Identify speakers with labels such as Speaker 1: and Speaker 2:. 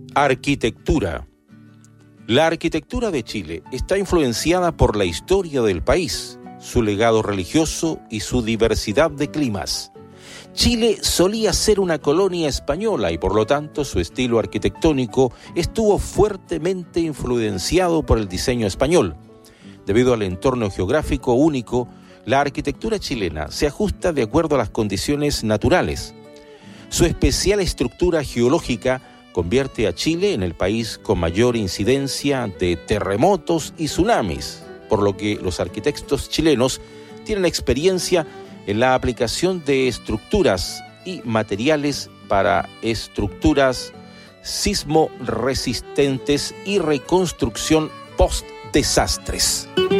Speaker 1: Arquitectura. La arquitectura de Chile está influenciada por la historia del país, su legado religioso y su diversidad de climas. Chile solía ser una colonia española y por lo tanto su estilo arquitectónico estuvo fuertemente influenciado por el diseño español. Debido al entorno geográfico único, la arquitectura chilena se ajusta de acuerdo a las condiciones naturales. Su especial estructura geológica convierte a Chile en el país con mayor incidencia de terremotos y tsunamis, por lo que los arquitectos chilenos tienen experiencia en la aplicación de estructuras y materiales para estructuras sismo resistentes y reconstrucción post-desastres.